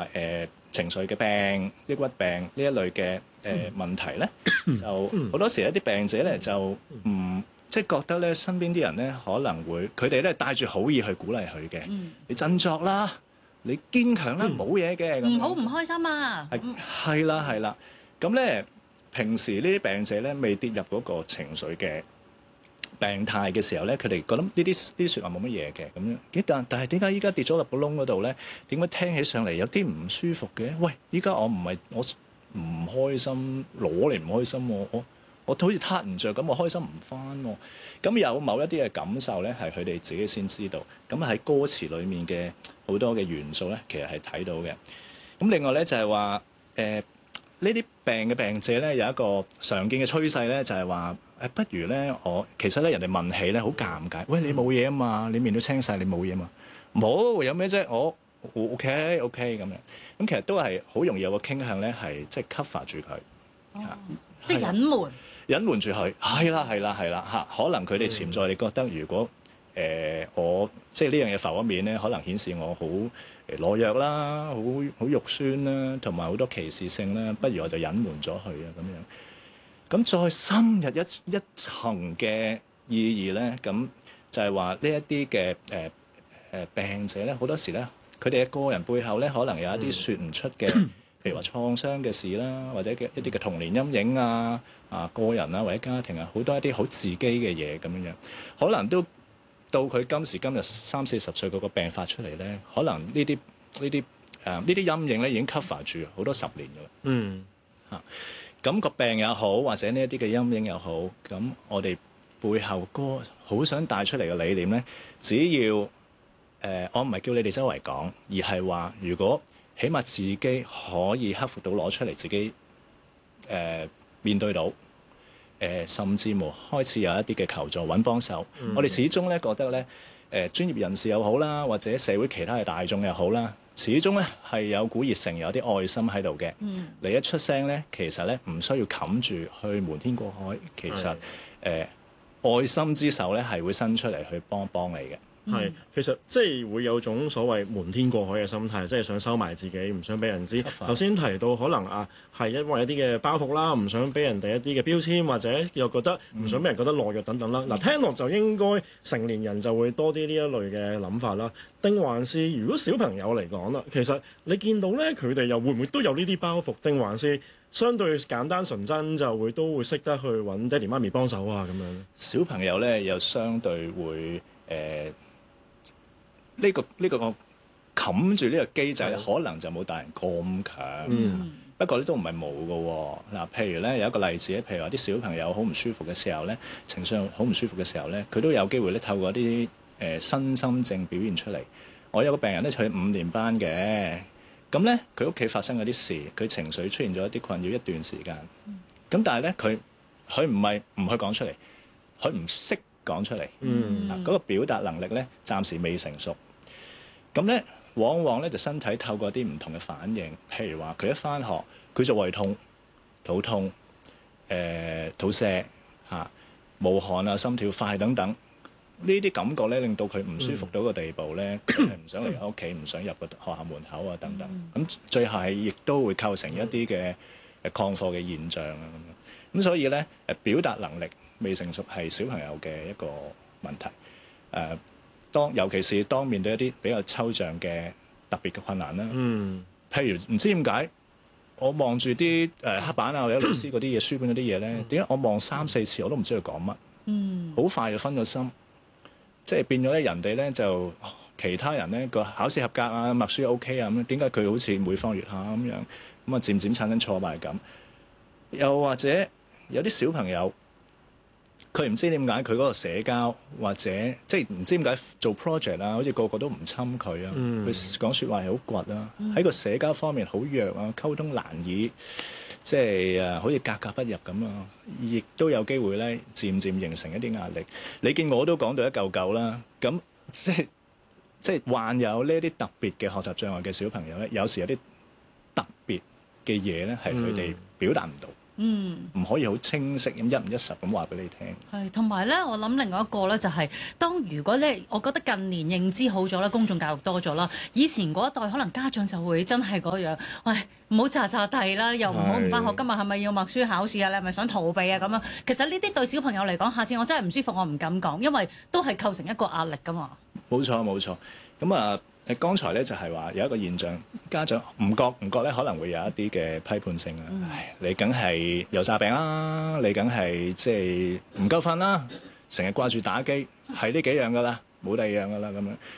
話情緒嘅病、抑鬱病呢一類嘅問題咧，就好多時一啲病者咧就唔即係覺得咧身邊啲人咧可能會佢哋咧帶住好意去鼓勵佢嘅，你振作啦，你堅強啦，冇嘢嘅， 唔好唔開心啊！ 係啦係啦，咁咧平時呢啲病者咧未跌入嗰個情緒嘅病態嘅時候咧，佢哋覺得呢啲説話冇乜嘢嘅咁樣。但係點解依家跌咗入個窿嗰度咧？點解聽起上嚟有啲唔舒服嘅？喂，依家我唔開心，攞嚟唔開心喎，我好似撻唔着咁，我開心唔翻喎。咁有某一啲嘅感受咧，係佢哋自己先知道。咁喺歌詞裡面嘅好多嘅元素咧，其實係睇到嘅。咁另外咧就係話呢啲病嘅病者咧有一個常見嘅趨勢咧，就係話不如咧其實咧人哋問起咧好尷尬，喂，你冇嘢啊嘛，你面都青晒，你冇嘢嘛？冇，有咩啫？我 OK 咁樣。咁其實都係好容易有個傾向咧，係即係 cover 住佢， 即係隱瞞住佢。係啦嚇，可能佢哋潛在你覺得，如果我即係呢樣嘢浮咗面咧，可能顯示我好懦弱啦，好肉酸啦，同埋好多歧視性啦，不如我就隱瞞咗佢啊咁樣。咁再深入一層嘅意義咧，咁就係話呢一啲嘅病者咧，好多時咧，佢哋嘅個人背後咧，可能有一啲説唔出嘅，譬如話創傷嘅事啦，或者嘅一啲嘅童年陰影啊，個人啊或者家庭啊，好多一啲好自己嘅嘢咁樣，可能都到佢今時今日30-40歲嗰個病發出嚟咧，可能呢啲陰影咧已經 cover 住好多10年㗎啦。咁個病也好，或者呢一啲嘅陰影又好，咁我哋背後好想帶出嚟嘅理念咧，只要我唔係叫你哋周圍講，而係話如果起碼自己可以克服到攞出嚟，自己面對到，甚至乎開始有一啲嘅求助揾幫手。我哋始終咧覺得咧，專業人士又好啦，或者社會其他嘅大眾又好啦，始終咧係有股熱誠，有啲愛心喺度嘅。你一出聲咧，其實咧唔需要冚住去瞞天過海，其實愛心之手咧係會伸出嚟去幫你嘅。 係，其實即係會有種所謂瞞天過海嘅心態，即係想收埋自己，唔想俾人知。頭先提到可能係因為一啲嘅包袱啦，唔想俾人哋一啲嘅標籤，或者又覺得唔想俾人覺得懦弱等等啦。嗱，聽落就應該成年人就會多啲呢一類嘅諗法啦。定還是如果小朋友嚟講啦，其實你見到咧，佢哋又會唔會都有呢啲包袱？定還是相對簡單純真，就都會識得去揾爹哋媽咪幫手啊咁樣？ 小朋友咧又相對會呢個冚住呢個機制，可能就冇大人咁強。不過咧都唔係冇嘅。嗱，譬如咧有一個例子咧，譬如話啲小朋友好唔舒服嘅時候咧，情緒好唔舒服嘅時候咧，佢都有機會咧透過啲身心症表現出嚟。我有個病人咧，佢5年班嘅，咁咧佢屋企發生嗰啲事，佢情緒出現咗一啲困擾一段時間。咁但係咧佢唔係唔去講出嚟，佢唔識講出嚟。嗰個表達能力咧暫時未成熟。咁咧，往往咧就身體透過啲唔同嘅反應，譬如話佢一返學，佢就胃痛、肚痛、肚瀉冒汗啊、心跳快等等，呢啲感覺咧令到佢唔舒服到個地步咧，佢係唔想離開屋企，唔想入個學校門口啊等等。咁最後係亦都會構成一啲嘅曠課嘅現象啊咁樣。咁所以咧表達能力未成熟係小朋友嘅一個問題。尤其是當面對一啲比較抽象嘅特別嘅困難啦，譬如唔知點解我望住啲黑板啊或者老師嗰啲嘢、書本嗰啲嘢咧，點解我望3-4次我都唔知佢講乜？好快就分咗心，即係變咗咧人哋咧就其他人咧個考試合格啊、默書 OK 啊咁樣，點解佢好似每況愈下咁樣？咁啊漸漸產生挫敗感。又或者有啲小朋友，佢唔知點解佢嗰個社交或者即係唔知點解做 project 啊，好似個個都唔侵佢啊，佢講説話係好倔啊，喺個社交方面好弱啊，溝通難以即係好似格格不入咁啊，亦都有機會咧漸漸形成一啲壓力。你見我都講到一嚿嚿啦，咁即係患有呢啲特別嘅學習障礙嘅小朋友咧，有時有啲特別嘅嘢咧係佢哋表達唔到。 唔可以好清晰咁一五一十咁話俾你聽。 係，同埋咧，我諗另外一個咧就係、如果咧，我覺得近年認知好咗啦，公眾教育多咗啦，以前嗰一代可能家長就會真係嗰樣，喂，唔好詐詐諦啦，又唔好唔返學，今日係咪要默書考試啊？你係咪想逃避啊？咁樣，其實呢啲對小朋友嚟講，下次我真係唔舒服，我唔敢講，因為都係構成一個壓力㗎嘛。冇錯冇錯，咁啊。剛才咧就係話有一個現象，家長唔覺咧可能會有一啲嘅批判性啊！你梗係有詐病啦，你梗係即係唔夠瞓啦，成日掛住打機，係呢幾樣噶啦，冇第二樣噶啦咁樣。